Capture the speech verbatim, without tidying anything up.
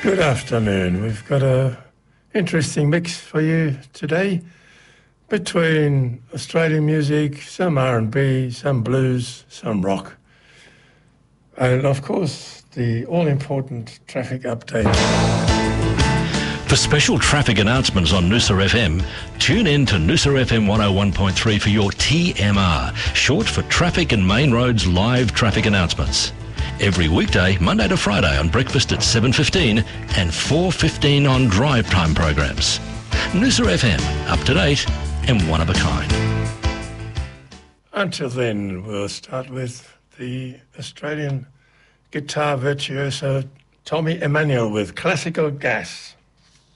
Good afternoon. We've got a interesting mix for you today between Australian music, some R and B, some blues, some rock, and of course the all-important traffic update. For special traffic announcements on Noosa F M, tune in to Noosa F M one oh one point three for your T M R, short for Traffic and Main Roads live traffic announcements. Every weekday, Monday to Friday on breakfast at seven fifteen and four fifteen on drive time programs. Noosa F M, up to date and one of a kind. Until then, we'll start with the Australian guitar virtuoso Tommy Emmanuel with Classical Gas.